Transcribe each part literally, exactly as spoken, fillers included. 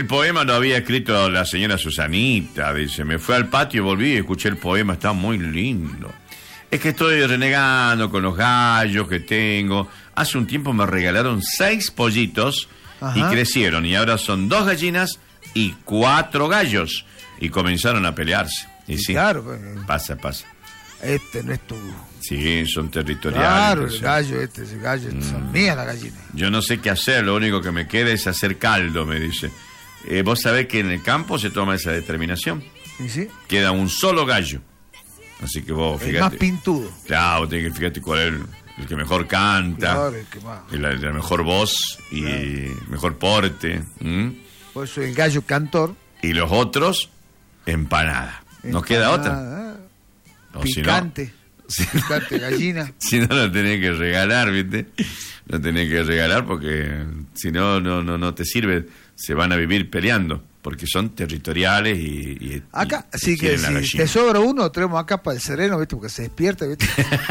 El poema lo había escrito la señora Susanita, dice, me fui al patio y volví y escuché el poema, está muy lindo. Es que estoy renegando con los gallos que tengo. Hace un tiempo me regalaron seis pollitos. Ajá. Y crecieron, y ahora son dos gallinas y cuatro gallos. Y comenzaron a pelearse. Y sí, claro, pues, pasa, pasa. Este no es tu... Sí, son territoriales. Claro, el gallo este, ese gallo, este, mm. son mías las gallinas. Yo no sé qué hacer, lo único que me queda es hacer caldo, me dice. Eh, vos sabés que en el campo se toma esa determinación. ¿Sí, sí? Queda un solo gallo. Así que vos, fíjate. El más pintudo. Claro, tenés que fíjate cuál es el, el que mejor canta. Claro, el que más. El, el, la mejor voz y claro. Mejor porte. ¿Mm? Por eso el gallo cantor. Y los otros, empanada. ¿Nos empanada, queda otra? O picante. Si no, picante, gallina. Si no, lo tenés que regalar, ¿viste? Lo tenés que regalar porque si no, no, no, no te sirve. Se van a vivir peleando. Porque son territoriales y... y acá, y sí que si te sobra uno, traemos acá para el sereno, ¿viste? Porque se despierta, ¿viste?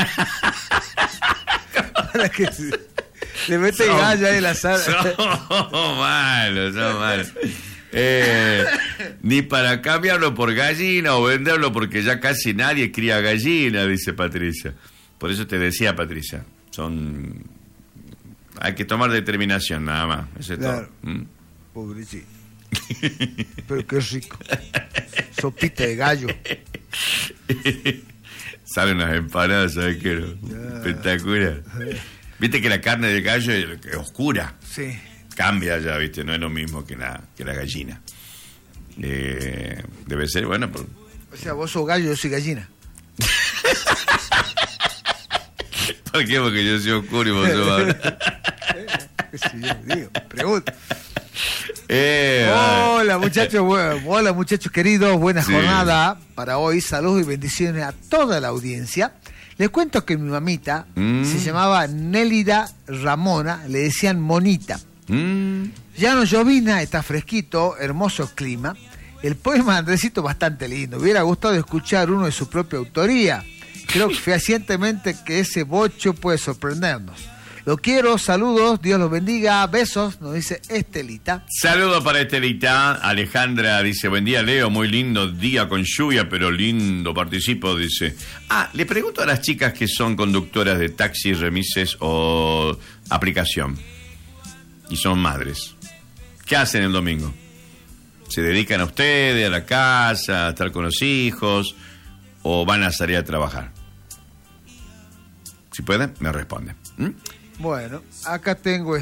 Para que se, le mete son, gallo ahí en la sala. Son malos, son malos. Eh, ni para cambiarlo por gallina o venderlo porque ya casi nadie cría gallina, dice Patricia. Por eso te decía, Patricia, son... Hay que tomar determinación, nada más. Eso es claro. todo. ¿Mm? Pobrecito. Pero qué rico. Sopita de gallo. Salen las empanadas, ¿sabes qué? No? Espectacular. Viste que la carne de gallo es, es oscura. Sí. Cambia ya, viste, no es lo mismo que la, que la gallina. Eh, debe ser, bueno. Por... O sea, vos sos gallo, yo soy gallina. ¿Por qué? Porque yo soy oscuro y vos sos... Sí, yo digo, pregunta. Eh, hola muchachos, bueno, hola muchachos queridos, buena sí. jornada para hoy, saludos y bendiciones a toda la audiencia. Les cuento que mi mamita mm. se llamaba Nélida Ramona, le decían Monita. Mm. Ya no llovina, está fresquito, hermoso clima. El poema de Andresito bastante lindo, hubiera gustado escuchar uno de su propia autoría. Creo fehacientemente que ese bocho puede sorprendernos. Lo quiero, saludos, Dios los bendiga, besos, nos dice Estelita. Saludos para Estelita. Alejandra dice, buen día Leo, muy lindo día con lluvia, pero lindo, participo, dice. Ah, le pregunto a las chicas que son conductoras de taxis, remises o aplicación, y son madres, ¿qué hacen el domingo? ¿Se dedican a ustedes, a la casa, a estar con los hijos, o van a salir a trabajar? Si pueden, me responden. ¿Mm? Bueno, acá tengo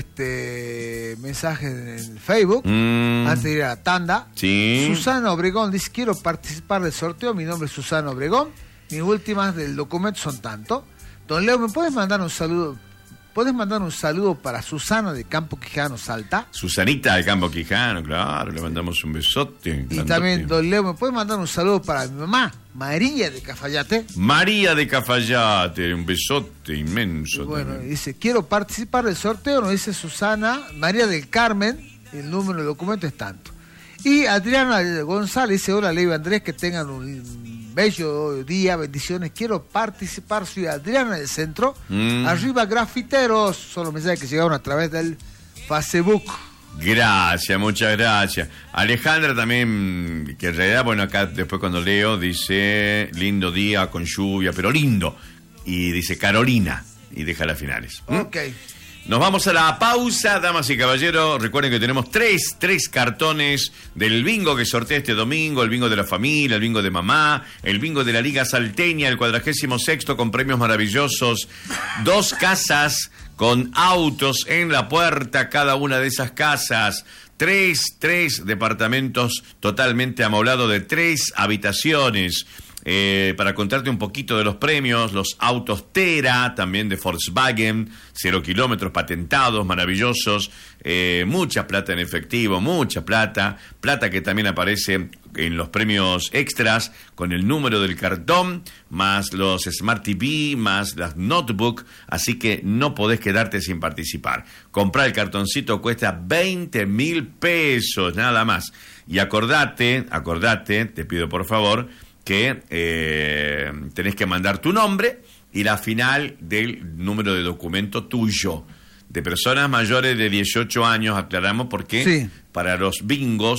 este mensaje en el Facebook, mm. antes de ir a la tanda. Sí. Susana Obregón dice, quiero participar del sorteo, mi nombre es Susana Obregón, mis últimas del documento son tanto. Don Leo, ¿me puedes mandar un saludo? ¿Puedes mandar un saludo para Susana de Campo Quijano, Salta? Susanita de Campo Quijano, claro, le mandamos un besote. Y grandote. También, don Leo, ¿me puedes mandar un saludo para mi mamá, María de Cafayate? María de Cafayate, un besote inmenso. Bueno, también. Dice, quiero participar del sorteo, nos dice Susana, María del Carmen, el número del documento es tanto. Y Adriana González dice, hola Leo y Andrés, que tengan un bello día, bendiciones, quiero participar, soy Adriana del Centro, mm. arriba grafiteros, son los mensajes que llegaron a través del Facebook. Gracias, muchas gracias. Alejandra también, que en realidad, bueno, acá después cuando leo, dice, lindo día con lluvia, pero lindo, y dice Carolina, y deja las finales. ¿Mm? Ok. Nos vamos a la pausa, damas y caballeros. Recuerden que tenemos tres, tres cartones del bingo que sortea este domingo, el bingo de la familia, el bingo de mamá, el bingo de la Liga Salteña, el cuadragésimo sexto con premios maravillosos, dos casas con autos en la puerta, cada una de esas casas, tres, tres departamentos totalmente amoblados de tres habitaciones. Eh, para contarte un poquito de los premios, los autos Tera, también de Volkswagen, cero kilómetros patentados, maravillosos, eh, mucha plata en efectivo, mucha plata, plata que también aparece en los premios extras con el número del cartón, más los Smart T V, más las notebook, así que no podés quedarte sin participar. Comprar el cartoncito cuesta veinte mil pesos, nada más. Y acordate, acordate, te pido por favor, que eh, tenés que mandar tu nombre y la final del número de documento tuyo. De personas mayores de dieciocho años, aclaramos, porque sí. Para los bingos